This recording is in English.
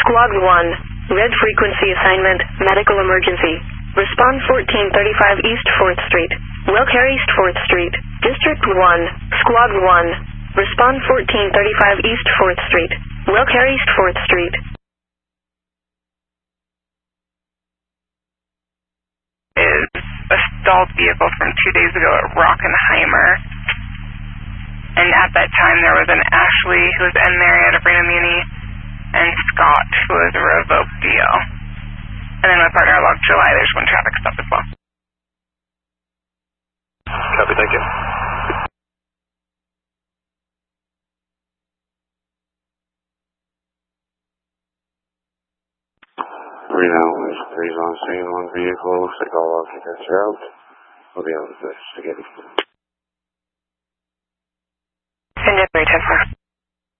Squad 1, red frequency assignment, medical emergency. Respond 1435 East 4th Street, Wilkes East 4th Street, District 1, Squad 1. Respond 1435 East 4th Street, Wilkes East 4th Street. Is a stalled vehicle from 2 days ago at Rockenheimer. And at that time there was an Ashley who was in there, he had a Brandon Muni, and Scott who was a revoked DO. And then my partner logged July, there's one traffic stop as well. Copy, thank you. Reno is 3's on scene, one vehicle, looks like all occupants are out. We'll be able to investigate it. Send it 310-4.